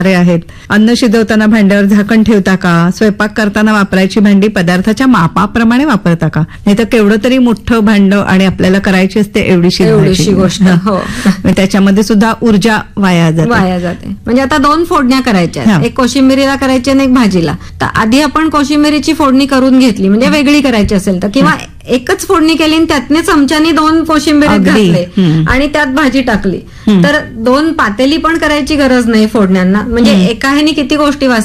आहेत. अन्न शिजवताना भांड्यावर झाकण ठेवता का? स्वयंपाक करताना वापरायची भांडी पदार्थाच्या मापाप्रमाणे वापरता का? नाही तर केवढं तरी मोठं भांड आणि आपल्याला करायची असते एवढीशी गोष्ट. हो. त्याच्यामध्ये सुद्धा ऊर्जा वाया जाते. म्हणजे आता 2 फोडण्या करायच्या, हा. एक कोशिंबिरीला करायची आणि एक भाजीला. तर आधी आपण कोशिंबिरीची फोडणी करून घेतली, म्हणजे वेगळी करायची असेल तर, किंवा एकच फोडणी केली आणि त्यातने चमच्यानी 2 कोशिंबिरीत घातले आणि त्यात भाजी टाकली, तर 2 पातेली पण करायची गरज नाही फोडण्यांना. म्हणजे एका ह्यानी किती गोष्टी